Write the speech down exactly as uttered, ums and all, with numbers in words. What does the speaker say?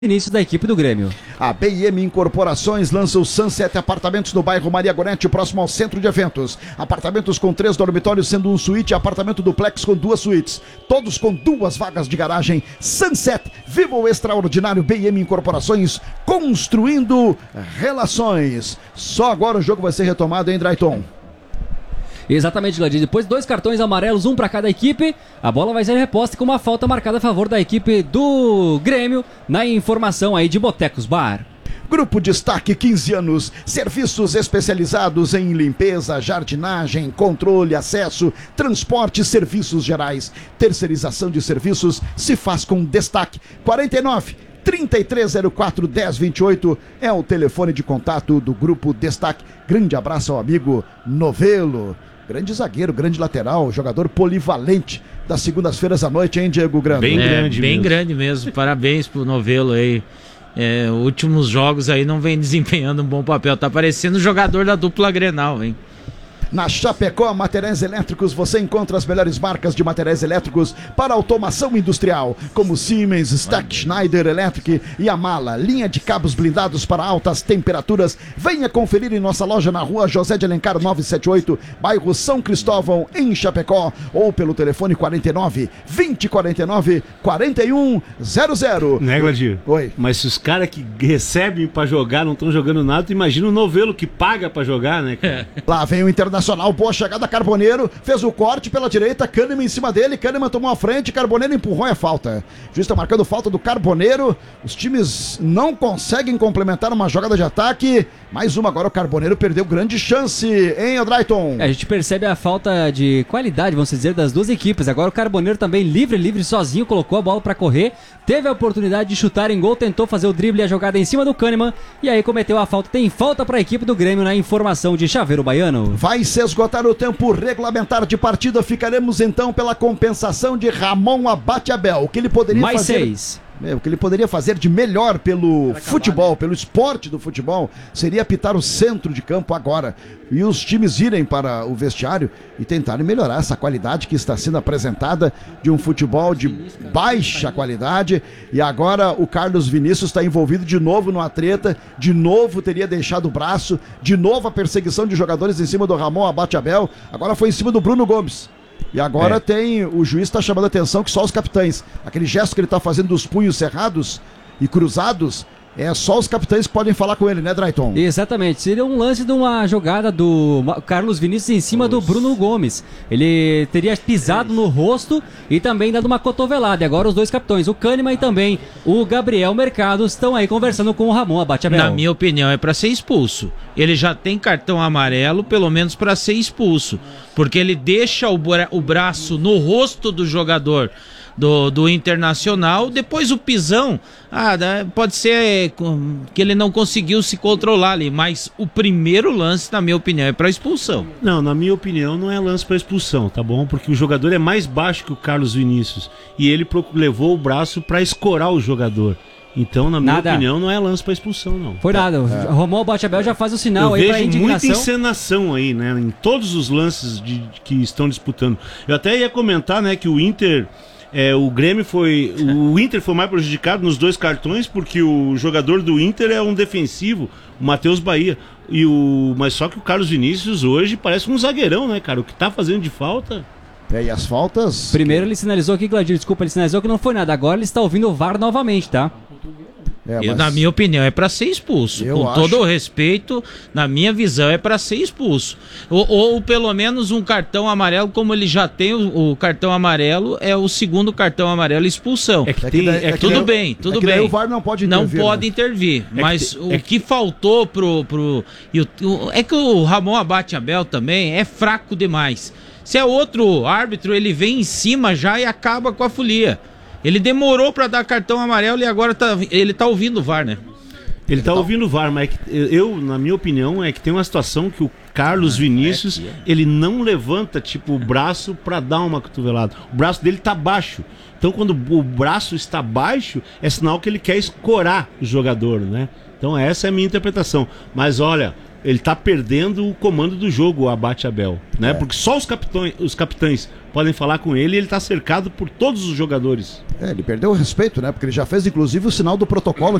Início da equipe do Grêmio. A B I M Incorporações lança o Sunset Apartamentos no bairro Maria Gorete, próximo ao centro de eventos. Apartamentos com três dormitórios, sendo um suíte e apartamento duplex com duas suítes. Todos com duas vagas de garagem. Sunset, viva o extraordinário. B I M Incorporações, construindo relações. Só agora o jogo vai ser retomado, hein, Drayton? Exatamente, Gladir. Depois dois cartões amarelos, um para cada equipe. A bola vai ser reposta com uma falta marcada a favor da equipe do Grêmio, na informação aí de Botecos Bar. Grupo Destaque, quinze anos, serviços especializados em limpeza, jardinagem, controle, acesso, transporte e serviços gerais. Terceirização de serviços se faz com Destaque. quarenta e nove, trinta e três zero quatro, dez vinte e oito é o telefone de contato do Grupo Destaque. Grande abraço ao amigo Novelo. Grande zagueiro, grande lateral, jogador polivalente das segundas-feiras à noite, hein, Diego Grande? Bem grande, é, bem mesmo. grande mesmo. Parabéns pro Novelo aí. É, últimos jogos aí não vem desempenhando um bom papel. Tá parecendo jogador da dupla Grenal, hein? Na Chapecó Materiais Elétricos você encontra as melhores marcas de materiais elétricos para automação industrial, como Siemens, Stack, Schneider Electric e Amala, linha de cabos blindados para altas temperaturas. Venha conferir em nossa loja na rua José de Alencar novecentos e setenta e oito, bairro São Cristóvão, em Chapecó, ou pelo telefone quarenta e nove, vinte, quarenta e nove, quarenta e um zero zero. Né, Gladir? Oi. Mas se os caras que recebem pra jogar não estão jogando nada, tu imagina o Novelo que paga pra jogar, né, cara? Lá vem o Internacional. Boa chegada, Carboneiro fez o corte pela direita, Kahneman em cima dele, Kahneman tomou a frente, Carboneiro empurrou, é falta. O juiz está marcando falta do Carboneiro. Os times não conseguem complementar uma jogada de ataque. Mais uma agora, o Carboneiro perdeu grande chance, hein, Drayton? É, a gente percebe a falta de qualidade, vamos dizer, das duas equipes. Agora o Carboneiro também livre, livre, sozinho, colocou a bola para correr, teve a oportunidade de chutar em gol, tentou fazer o drible e a jogada em cima do Kahneman, e aí cometeu a falta. Tem falta para a equipe do Grêmio na informação de Chaveiro Baiano. Vai se esgotar o tempo regulamentar de partida, ficaremos então pela compensação de Ramon Abate-Abel, o que ele poderia Mais fazer... seis. É, o que ele poderia fazer de melhor pelo futebol, pelo esporte do futebol, seria apitar o centro de campo agora. E os times irem para o vestiário e tentarem melhorar essa qualidade que está sendo apresentada de um futebol de baixa qualidade. E agora o Carlos Vinícius está envolvido de novo no atreta, de novo teria deixado o braço, de novo a perseguição de jogadores em cima do Ramon Abate-Abel, agora foi em cima do Bruno Gomes. E agora é. tem, o juiz está chamando a atenção que só os capitães, aquele gesto que ele está fazendo dos punhos cerrados e cruzados, é só os capitães que podem falar com ele, né, Drayton? Exatamente, seria um lance de uma jogada do Carlos Vinícius em cima Nossa. do Bruno Gomes. Ele teria pisado no rosto e também dado uma cotovelada. E agora os dois capitães, o Kahneman e também o Gabriel Mercado, estão aí conversando com o Ramon Abate-Abel. Na minha opinião, é para ser expulso. Ele já tem cartão amarelo, pelo menos para ser expulso, porque ele deixa o, bra o braço no rosto do jogador Do, do Internacional, depois o pisão, ah, pode ser que ele não conseguiu se controlar ali, mas o primeiro lance, na minha opinião, é para expulsão. Não, na minha opinião não é lance para expulsão, tá bom? Porque o jogador é mais baixo que o Carlos Vinícius e ele levou o braço para escorar o jogador. Então, na minha nada. opinião, não é lance para expulsão, não. Foi nada. É. O Ramon Abate-Abel já faz o sinal Eu aí para indignação. muita encenação aí, né? Em todos os lances de, de, que estão disputando. Eu até ia comentar, né, que o Inter... É, o Grêmio foi... O Inter foi mais prejudicado nos dois cartões porque o jogador do Inter é um defensivo, o Matheus Bahia. E o, mas só que o Carlos Vinícius hoje parece um zagueirão, né, cara? O que tá fazendo de falta... É, e as faltas... Primeiro ele sinalizou aqui, Gladir, desculpa, ele sinalizou que não foi nada. Agora ele está ouvindo o V A R novamente, tá? É, mas... Eu, na minha opinião, é para ser expulso. Eu Com acho... todo o respeito, na minha visão, é para ser expulso. Ou, ou pelo menos um cartão amarelo, como ele já tem o, o cartão amarelo, é o segundo cartão amarelo, expulsão. É que tem, é que é que tudo daí, bem, tudo é que bem. O V A R não pode intervir. Não pode né? intervir. É mas que, o é que faltou pro... pro e o, o, é que o Ramon Abate-Abel também é fraco demais. Se é outro árbitro, ele vem em cima já e acaba com a folia. Ele demorou para dar cartão amarelo e agora tá, ele tá ouvindo o V A R, né? Ele tá ouvindo o V A R, mas é que eu, na minha opinião, é que tem uma situação que o Carlos Vinícius, ele não levanta, tipo, o braço para dar uma cotovelada. O braço dele tá baixo. Então, quando o braço está baixo, é sinal que ele quer escorar o jogador, né? Então, essa é a minha interpretação. Mas, olha, ele tá perdendo o comando do jogo, o Abate Abel, né? É. Porque só os capitães, os capitães podem falar com ele e ele tá cercado por todos os jogadores. É, ele perdeu o respeito, né? Porque ele já fez inclusive o sinal do protocolo